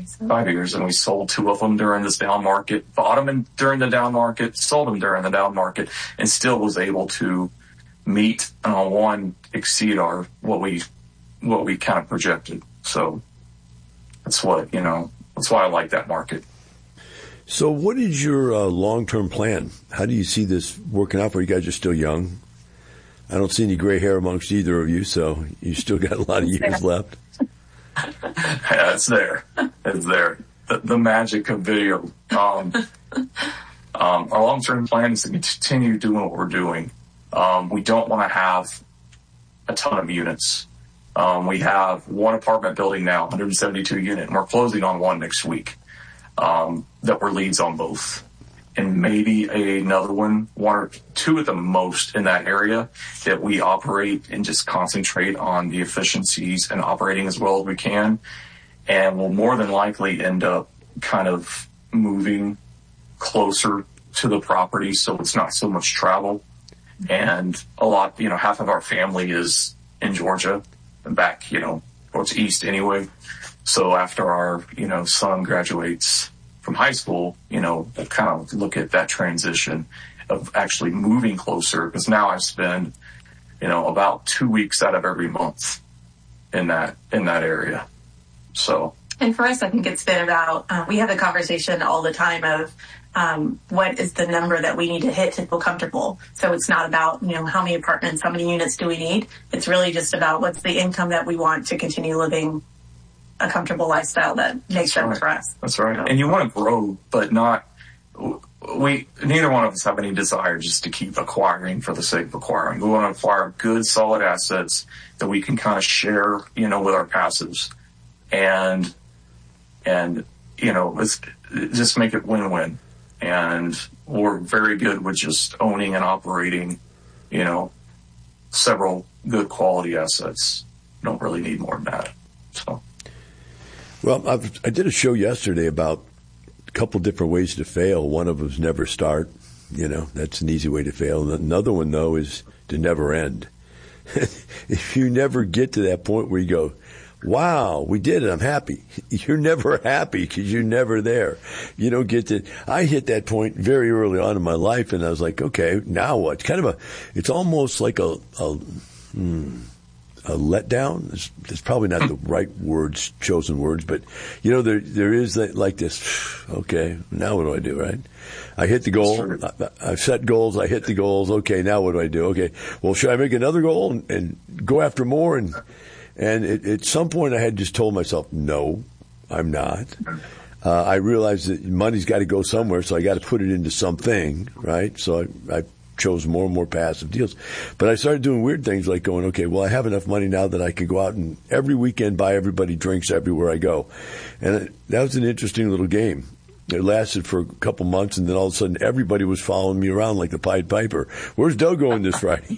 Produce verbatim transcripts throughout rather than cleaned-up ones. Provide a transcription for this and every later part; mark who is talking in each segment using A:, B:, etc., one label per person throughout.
A: Five years, and we sold two of them during this down market, bought them in, during the down market, sold them during the down market, and still was able to meet, uh, one, exceed our, what we, what we kind of projected. So that's what, you know, that's why I like that market.
B: So what is your uh, long-term plan? How do you see this working out for you guys? Are still young. I don't see any gray hair amongst either of you, so you still got a lot of years left.
A: Yeah, it's there. It's there. The, the magic of video. Um, um, our long-term plan is to continue doing what we're doing. Um, we don't want to have a ton of units. Um, we have one apartment building now, one hundred seventy-two unit, and we're closing on one next week. Um, that we're leads on both. And maybe another one, one or two at the most in that area that we operate and just concentrate on the efficiencies and operating as well as we can. And we'll more than likely end up kind of moving closer to the property so it's not so much travel. And a lot, you know, half of our family is in Georgia and back, you know, towards east anyway. So after our, you know, son graduates from high school, you know, we'll kind of look at that transition of actually moving closer, because now I spend, you know, about two weeks out of every month in that, in that area. So.
C: And for us, I think it's been about, uh, we have a conversation all the time of, um, what is the number that we need to hit to feel comfortable. So it's not about, you know, how many apartments, how many units do we need? It's really just about what's the income that we want to continue living a comfortable lifestyle that makes sense for us.
A: That's right. And you want to grow, but not, we, neither one of us have any desire just to keep acquiring for the sake of acquiring. We want to acquire good, solid assets that we can kind of share, you know, with our passives and, and, you know, let's just make it win-win. And we're very good with just owning and operating, you know, several good quality assets. Don't really need more than that. So.
B: Well, I've, I did a show yesterday about a couple different ways to fail. One of them is never start. You know, that's an easy way to fail. Another one, though, is to never end. If you never get to that point where you go, wow, we did it, I'm happy. You're never happy because you're never there. You don't get to, I hit that point very early on in my life, and I was like, okay, now what? It's kind of a, it's almost like a, a hmm, a letdown. It's, it's probably not the right words, chosen words, but you know, there, there is that, like this, okay, now what do I do, right? I hit the goal. I, I've set goals. I hit the goals. Okay, now what do I do? Okay, well, should I make another goal and, and go after more? And, and it, at some point I had just told myself, no, I'm not. Uh, I realized that money's got to go somewhere, so I got to put it into something, right? So I, I chose more and more passive deals. But I started doing weird things like going, okay, well, I have enough money now that I can go out and every weekend buy everybody drinks everywhere I go. And it, that was an interesting little game. It lasted for a couple months, and then all of a sudden everybody was following me around like the Pied Piper. Where's Doug going this Friday?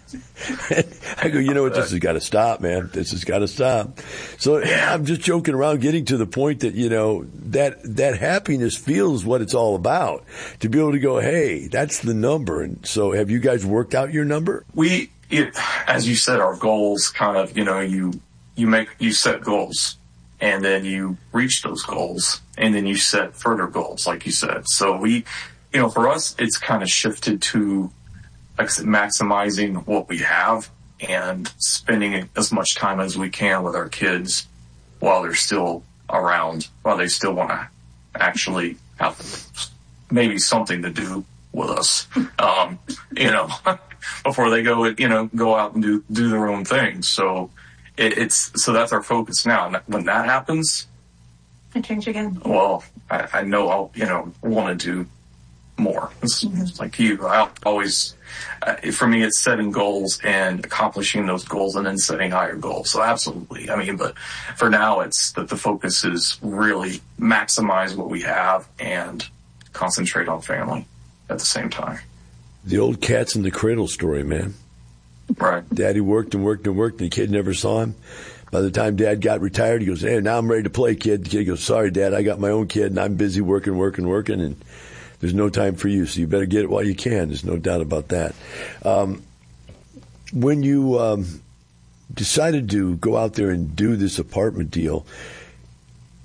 B: I go, you know what, this has got to stop, man. This has got to stop. So yeah, I'm just joking around, getting to the point that, you know, that, that happiness feels what it's all about. To be able to go, hey, that's the number. And so have you guys worked out your number?
A: We, it, as you said, our goals kind of, you know, you, you make, you set goals and then you reach those goals and then you set further goals, like you said. So we, you know, for us, it's kind of shifted to, like I said, maximizing what we have and spending as much time as we can with our kids while they're still around, while they still want to actually have maybe something to do with us, um, you know, before they go, you know, go out and do, do their own thing. So it, it's, so that's our focus now. And when that happens,
C: I change again.
A: Well, I, I know I'll, you know, want to do more. It's, mm-hmm. it's like you, I always, uh, for me, it's setting goals and accomplishing those goals and then setting higher goals. So absolutely. I mean, but for now, it's that the focus is really maximize what we have and concentrate on family at the same time.
B: The old cats in the cradle story, man.
A: Right.
B: Daddy worked and worked and worked, and the kid never saw him. By the time Dad got retired, he goes, hey, now I'm ready to play, kid. The kid goes, sorry, Dad, I got my own kid, and I'm busy working, working, working, and there's no time for you, so you better get it while you can. There's no doubt about that. Um, when you um, decided to go out there and do this apartment deal,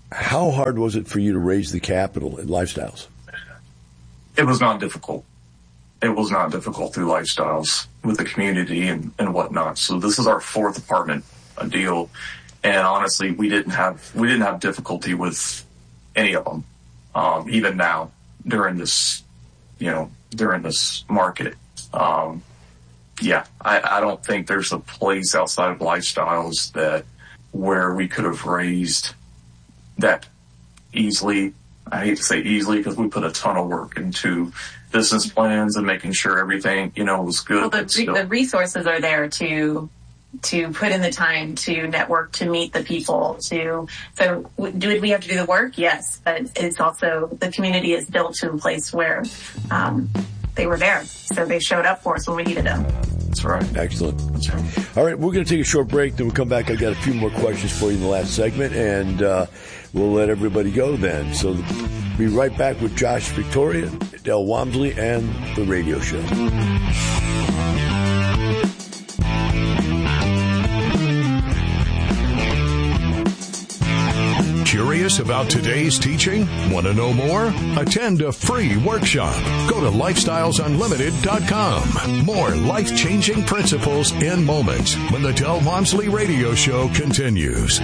B: How hard was it for you to raise the capital at Lifestyles?
A: It was not difficult. It was not difficult through Lifestyles with the community and, and whatnot. So this is our fourth apartment a deal. And honestly, we didn't have, we didn't have difficulty with any of them. Um, even now during this, you know, during this market. Um, yeah, I, I don't think there's a place outside of Lifestyles that where we could have raised that easily. I hate to say easily because we put a ton of work into business plans and making sure everything, you know, was good.
C: Well, the, the resources are there to to put in the time to network, to meet the people, to so do we have to do the work? Yes, but it's also the community is built to a place where um, they were there, so they showed up for us when we needed them.
A: That's right.
B: Excellent.
A: That's right.
B: All right, we're going to take a short break, then we'll come back. I've got a few more questions for you in the last segment, and uh, we'll let everybody go then. So be right back with Josh Victoria, Del Walmsley, and the radio show.
D: Curious about today's teaching? Want to know more? Attend a free workshop. Go to lifestyles unlimited dot com. More life-changing principles in moments when the Del Walmsley Radio Show continues.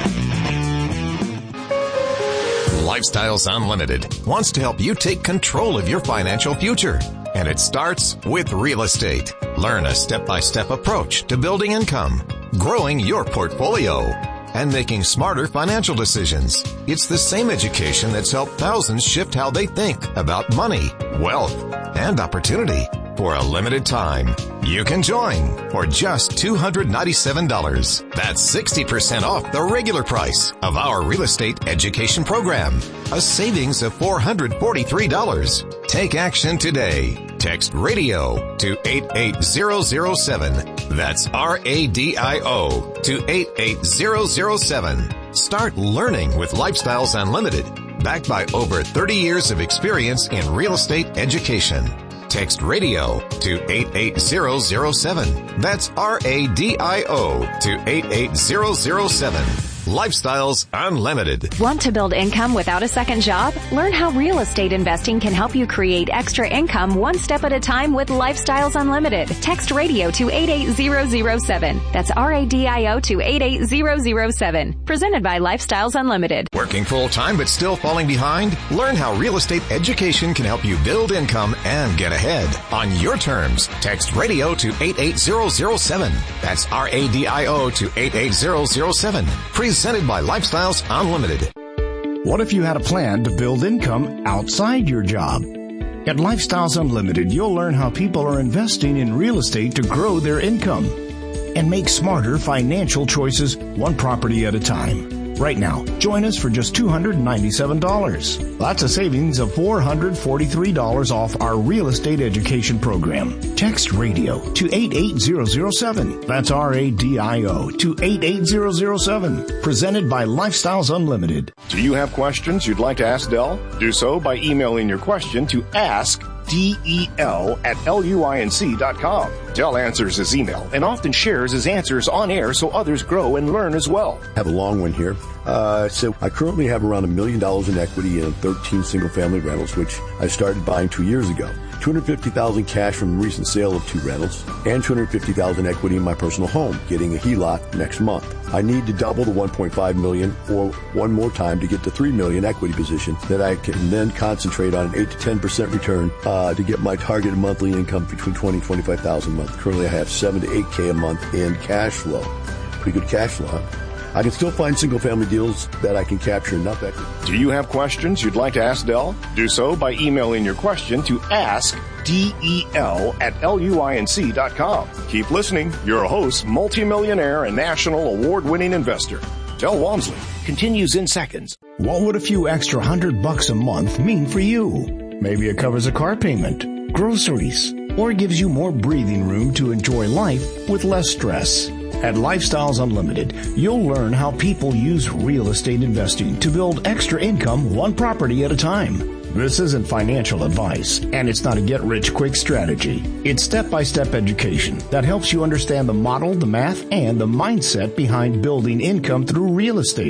E: Lifestyles Unlimited wants to help you take control of your financial future. And it starts with real estate. Learn a step-by-step approach to building income, growing your portfolio, and making smarter financial decisions. It's the same education that's helped thousands shift how they think about money, wealth, and opportunity. For a limited time, you can join for just two hundred ninety-seven dollars. That's sixty percent off the regular price of our real estate education program. A savings of four hundred forty-three dollars. Take action today. Text radio to eight eight zero zero seven. That's R A D I O to eight eight zero zero seven. Start learning with Lifestyles Unlimited, backed by over thirty years of experience in real estate education. Text radio to eight eight zero zero seven. That's R A D I O to eight eight zero zero seven. Lifestyles Unlimited.
F: Want to build income without a second job? Learn how real estate investing can help you create extra income one step at a time with Lifestyles Unlimited. Text radio to eight eight zero zero seven. That's R A D I O to eight eight zero zero seven. Presented by Lifestyles Unlimited.
E: Working full-time but still falling behind? Learn how real estate education can help you build income and get ahead on your terms. Text radio to eight eight zero zero seven. That's R A D I O to eight eight zero zero seven. Presented by Lifestyles Unlimited.
G: What if you had a plan to build income outside your job? At Lifestyles Unlimited, you'll learn how people are investing in real estate to grow their income and make smarter financial choices one property at a time. Right now, join us for just two hundred ninety-seven dollars. That's a savings of four hundred forty-three dollars off our real estate education program. Text radio to eight eight zero zero seven. That's R A D I O to eight eight zero zero seven. Presented by Lifestyles Unlimited.
H: Do you have questions you'd like to ask Del? Do so by emailing your question to ask D E L at L U I N C dot com. Del answers his email and often shares his answers on air so others grow and learn as well.
B: I have a long one here. Uh, so I currently have around a million dollars in equity in thirteen single-family rentals, which I started buying two years ago. two hundred fifty thousand dollars cash from the recent sale of two rentals, and two hundred fifty thousand dollars equity in my personal home, getting a H E L O C next month. I need to double the one point five million dollars or one more time to get to three million dollars equity position that I can then concentrate on an eight to ten percent return uh, to get my targeted monthly income between twenty thousand and twenty-five thousand dollars a month. Currently, I have seven to eight K a month in cash flow. Pretty good cash flow, huh? I can still find single-family deals that I can capture enough equity.
H: Do you have questions you'd like to ask Del? Do so by emailing your question to ask D E L at L U I N C dot com. Keep listening. Your host, multimillionaire and national award-winning investor, Del Walmsley, continues in seconds.
G: What would a few extra hundred bucks a month mean for you? Maybe it covers a car payment, groceries, or gives you more breathing room to enjoy life with less stress. At Lifestyles Unlimited, you'll learn how people use real estate investing to build extra income one property at a time. This isn't financial advice, and it's not a get-rich-quick strategy. It's step-by-step education that helps you understand the model, the math, and the mindset behind building income through real estate.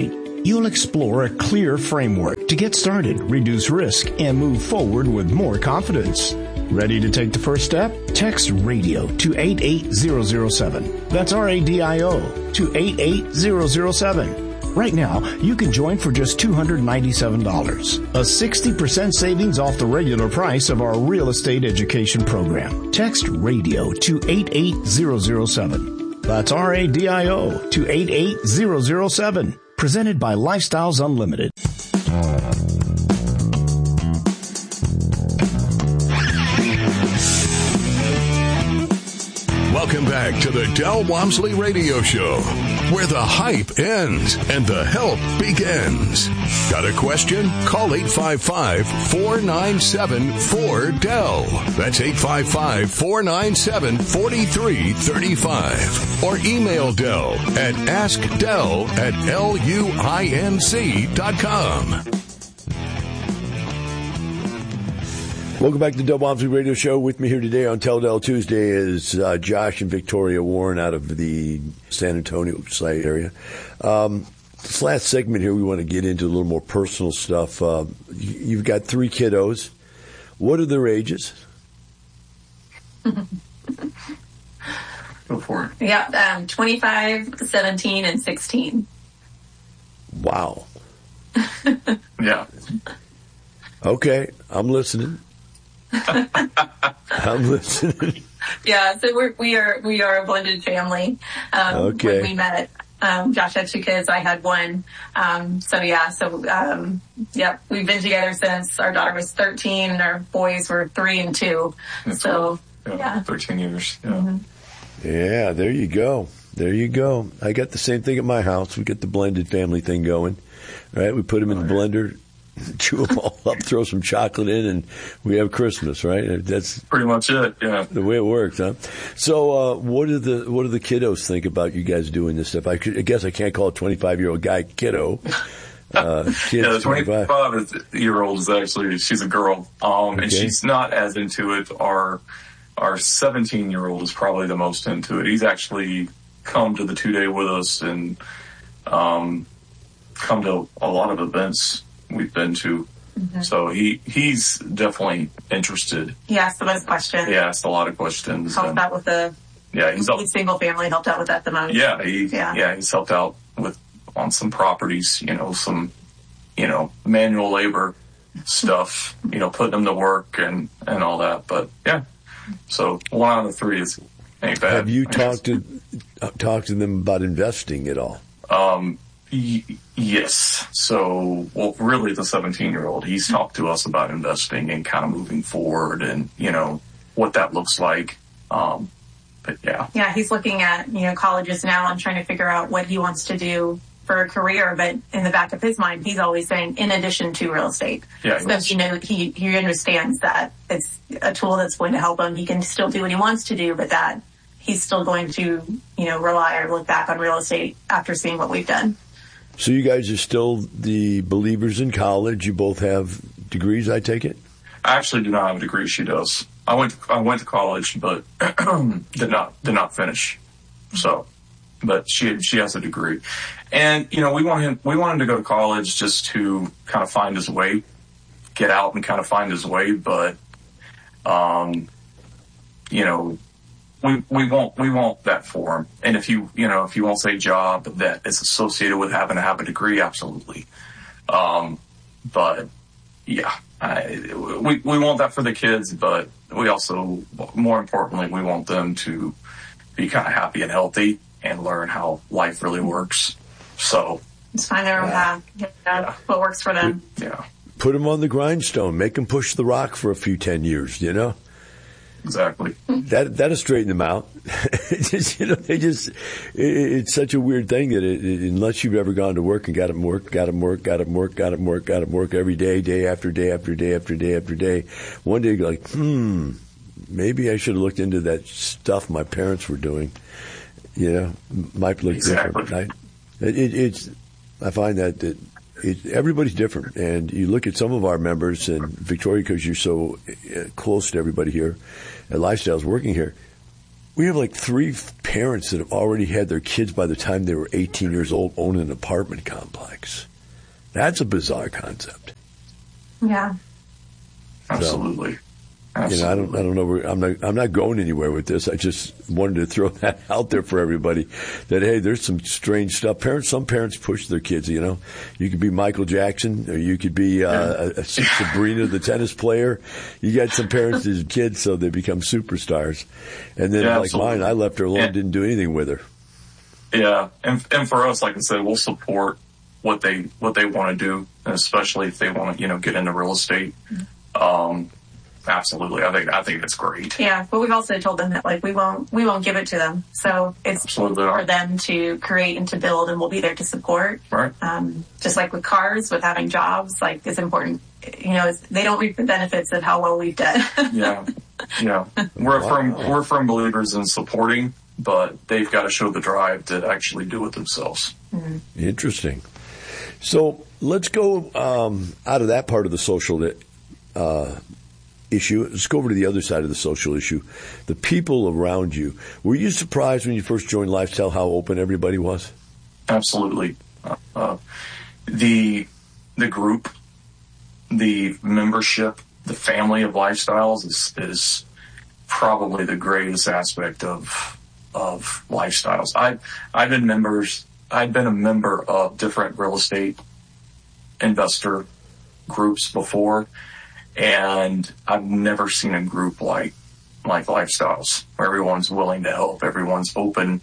G: You'll explore a clear framework to get started, reduce risk, and move forward with more confidence. Ready to take the first step? Text RADIO to eight eight zero zero seven. That's R A D I O to eight eight zero zero seven. Right now, you can join for just two hundred ninety-seven dollars, a sixty percent savings off the regular price of our real estate education program. Text RADIO to eight eight zero zero seven. That's R A D I O to eight eight zero zero seven. Presented by Lifestyles Unlimited.
D: Welcome back to the Del Walmsley Radio Show, where the hype ends and the help begins. Got a question? Call eight five five, four nine seven, four D E L. That's eight five five, four nine seven, four three three five. Or email Del at ask del at L U I N C dot com.
B: Welcome back to the Del Walmsley Radio Show. With me here today on Tell Del Tuesday is uh, Josh and Victoria Warren out of the San Antonio site area. Um, this last segment here, we want to get into a little more personal stuff. Uh, you've got three kiddos. What are their ages?
A: Go for it.
C: Yeah, um, twenty-five, seventeen, and sixteen.
B: Wow.
A: Yeah.
B: Okay, I'm listening. I'm listening.
C: Yeah, so we're, we are we are a blended family. Um,
B: okay.
C: When we met, um, Josh had two kids. I had one. Um, so yeah, so um, yeah, we've been together since our daughter was thirteen and our boys were three and two.
A: That's
C: so
A: yeah,
C: yeah,
A: thirteen years. Yeah.
C: Mm-hmm.
B: Yeah, there you go. There you go. I got the same thing at my house. We get the blended family thing going. Right? We put them in the blender, chew them all up, throw some chocolate in, and we have Christmas, right? That's
A: pretty much it. Yeah,
B: the way it works, huh? So, uh, what do the what do the kiddos think about you guys doing this stuff? I, could, I guess I can't call a twenty-five year old guy kiddo. Uh, kids,
A: yeah, the twenty-five year old is actually she's a girl, um,
B: okay.
A: and she's not as into it. Our our seventeen year old is probably the most into it. He's actually come to the two day with us and um, come to a lot of events we've been to. Mm-hmm. So he he's definitely interested.
C: He asked the most questions.
A: He asked a lot of questions.
C: Helped
A: and,
C: out with the
A: yeah, he's helped,
C: single family. Helped out with that the most.
A: Yeah, he,
C: yeah,
A: yeah, he's helped out with on some properties. You know, some you know manual labor stuff. You know, putting them to work and and all that. But yeah, so one out of three is ain't bad.
B: Have you talked to uh, talked to them about investing at all?
A: Um. Y- yes. So, well, really the seventeen year old, he's talked to us about investing and kind of moving forward and, you know, what that looks like. Um, but yeah.
C: Yeah. He's looking at, you know, colleges now and trying to figure out what he wants to do for a career. But in the back of his mind, he's always saying, in addition to real estate.
A: Yeah.
C: So, you know, he, he understands that it's a tool that's going to help him. He can still do what he wants to do, but that he's still going to, you know, rely or look back on real estate after seeing what we've done.
B: So you guys are still the believers in college. You both have degrees, I take it?
A: I actually do not have a degree. She does. I went to, I went to college, but did not did not finish. So, but she she has a degree, and you know we want him we want him to go to college just to kind of find his way, get out and kind of find his way. But, um, you know. We, we won't, we want that for him. And if you, you know, if you won't say job that is associated with having to have a degree, absolutely. Um, but yeah, I, we, we want that for the kids, but we also, more importantly, we want them to be kind of happy and healthy and learn how life really works. So.
C: Just find their own path. Yeah, yeah. What works for them.
A: Yeah.
B: Put them on the grindstone. Make them push the rock for a few ten years, you know?
A: Exactly.
B: That that'll straighten them out. just, you know, they just it, it's such a weird thing that it, it, unless you've ever gone to work and got them work, got them work, got them work, got them work, got them work every day, day after day after day after day after day, one day you're like, hmm, maybe I should have looked into that stuff my parents were doing. You know, might look
A: exactly.
B: different. I, it, it's I find that that. It, everybody's different, and you look at some of our members, and Victoria, because you're so uh, close to everybody here at Lifestyles working here, we have like three parents that have already had their kids by the time they were eighteen years old own an apartment complex. That's a bizarre concept.
C: Yeah.
A: Absolutely. Absolutely.
B: You know, I don't, I don't know. Where, I'm not, I'm not going anywhere with this. I just wanted to throw that out there for everybody. That hey, there's some strange stuff. Parents, some parents push their kids. You know, you could be Michael Jackson, or you could be uh, a, a Sabrina, the tennis player. You got some parents as kids, so they become superstars. And then,
A: yeah,
B: like
A: absolutely.
B: mine, I left her alone,
A: yeah.
B: didn't do anything with her.
A: Yeah, and and for us, like I said, we'll support what they what they want to do, especially if they want to, you know, get into real estate. Um, Absolutely, I think I think it's great.
C: Yeah, but we've also told them that like we won't we won't give it to them, so it's
A: Absolutely.
C: for them to create and to build, and we'll be there to support.
A: Right.
C: Um, just like with cars, with having jobs, like it's important. You know, it's, they don't reap the benefits of how well we've done.
A: yeah, yeah. We're
B: Wow.
A: firm we're firm believers in supporting, but they've got to show the drive to actually do it themselves.
C: Mm-hmm.
B: Interesting. So let's go um, out of that part of the social uh, issue. Let's go over to the other side of the social issue. The people around you. Were you surprised when you first joined Lifestyle how open everybody was?
A: Absolutely. Uh, uh, the the group, the membership, the family of Lifestyles is is probably the greatest aspect of of Lifestyles. I I've been members. I've been a member of different real estate investor groups before, and I've never seen a group like like Lifestyles, where everyone's willing to help, everyone's open.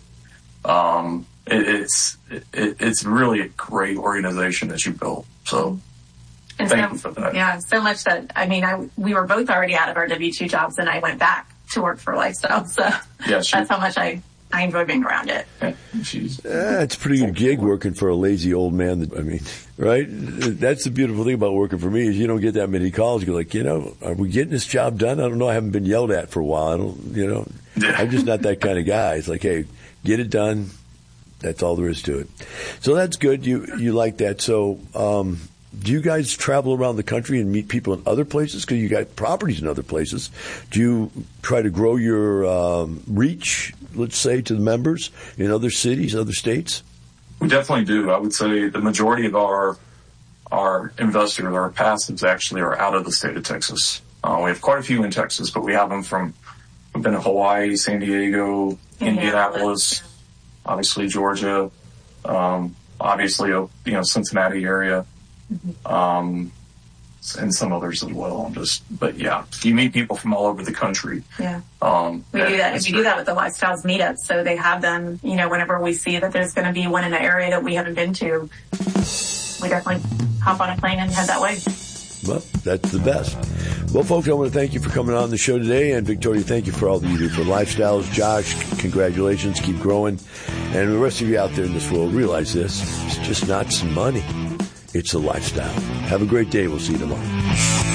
A: Um, it, it's it, it's really a great organization that you built. So
C: And
A: thank
C: so,
A: you for that.
C: Yeah, so much that, I mean, I we were both already out of our W two jobs, and I went back to work for Lifestyle. So
A: Yeah, she-
C: that's how much I, I enjoy being around it.
A: Yeah, she's
B: Eh, it's a pretty good gig working for a lazy old man. That, I mean, right? That's the beautiful thing about working for me is you don't get that many calls. You're like, you know, are we getting this job done? I don't know. I haven't been yelled at for a while. I don't, you know,
A: Yeah.
B: I'm just not that kind of guy. It's like, hey, get it done. That's all there is to it. So that's good. You you like that. So um, do you guys travel around the country and meet people in other places? Because you got properties in other places. Do you try to grow your um, reach, let's say, to the members in other cities, other states?
A: We definitely do. I would say the majority of our our investors, our passives, actually are out of the state of Texas. Uh, we have quite a few in Texas, but we have them from. We've been to Hawaii, San Diego, Indianapolis, obviously Georgia, um, obviously you know Cincinnati area, um, and some others as well. I'm just, but yeah, you meet people from all over the country.
C: Yeah.
A: Um,
C: We do that.
A: it's
C: We do that with the Lifestyles meetups. So they have them, you know, whenever we see that there's going to be one in an area that we haven't been to, we definitely hop on a plane and head that way.
B: Well, that's the best. Well, folks, I want to thank you for coming on the show today. And Victoria, thank you for all that you do for Lifestyles. Josh, congratulations. Keep growing. And the rest of you out there in this world, realize this. It's just not some money. It's a lifestyle. Have a great day. We'll see you tomorrow.